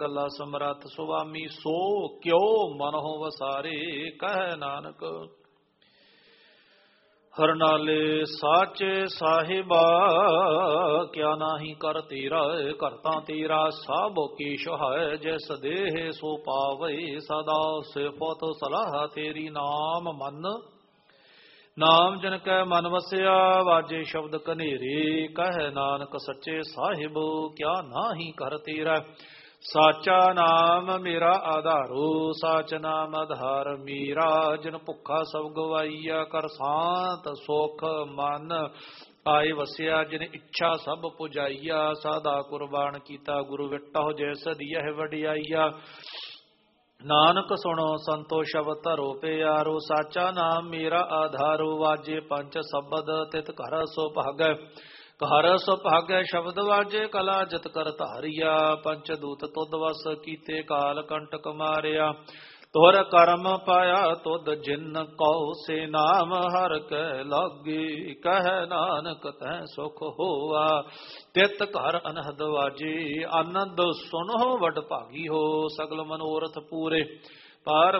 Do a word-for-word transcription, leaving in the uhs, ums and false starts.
ਗੱਲਾ ਸਮਰੱਥ ਸੁਆਮੀ ਸੋ ਕਿਉ ਮਨਹੁ ਵਸਾਰੇ ਕਹਿ ਨਾਨਕ। ਹਰਨਾਲੇ ਸਾਚੇ ਸਾਹਿਬਾ ਕਿਆ ਨਾਹੀ ਕਰ ਤੇਰਾ ਕਰਤਾ ਤੇਰਾ ਸਭ ਕੀ ਸਹਾਇ ਜੈਸ ਦੇਹ ਸੋ ਪਾਵੇ ਸਦਾ ਸਿਫਤ ਸਲਾਹ ਤੇਰੀ ਨਾਮ ਮਨ ਨਾਮ ਜਨ ਕੈ ਮਨ ਵਸਿਆ ਵਾਜੇ ਸ਼ਬਦ ਕਨੇਰੇ ਕਹਿ ਨਾਨਕ ਸੱਚੇ ਸਾਹਿਬ ਕਿਆ ਨਾਹੀ ਕਰ ਤੇਰਾ ਸਾਚਾ ਨਾਮ ਮੇਰਾ ਆਧਾਰੋ ਸਾਚ ਨਾਮ ਆਧਾਰ ਮੇਰਾ ਜਿਨ ਭੁੱਖਾ ਸਭ ਗਵਾਈਆ ਕਰ ਸਾਂਤ ਸੁਖ ਮਨ ਆਏ ਵਸਿਆ ਜਿਨ ਇੱਛਾ ਸਭ ਪੁਜਾਈਆ ਸਾਦਾ ਕੁਰਬਾਨ ਕੀਤਾ ਗੁਰੂ ਵਿਟਹੁ ਜੈਸ ਦੀਐ ਵਡਿਆਈਆ ਨਾਨਕ ਸੁਣੋ ਸੰਤੋ ਸ਼ਬਦ ਧਰੋ ਪਿਆਰੋ ਸਾਚਾ ਨਾਮ ਮੇਰਾ ਆਧਾਰੋ ਵਾਜੇ ਪੰਚ ਸ਼ਬਦ ਤਿਤ ਘਰ ਸੋ ਭਾਗੈ ਘਰ ਸੁਭਾਗੈ ਸ਼ਬਦ ਵਾਜੇ ਕਲਾ ਜਿਤ ਕਰ ਧਾਰਿਆ ਪੰਚ ਦੂਤ ਤੁਧ ਵਸ ਕੀਤੇ ਕਾਲ ਕੰਟਕ ਮਾਰਿਆ ਤੁਰ ਕਰਮ ਪਾਇਆ ਤੁਧ ਜਿਨ ਕਉ ਸੇ ਨਾਮ ਹਰ ਕੈ ਲਾਗੇ ਕਹਿ ਨਾਨਕ ਤੈ ਸੁਖ ਹੋਆ ਤਿਤ ਘਰ ਅਨਹਦ ਵਾਜੇ ਆਨੰਦ ਸੁਨੋ ਵਡ ਭਾਗੀ ਹੋ ਸਗਲ ਮਨੋਰਥ ਪੂਰੇ ਪਾਰ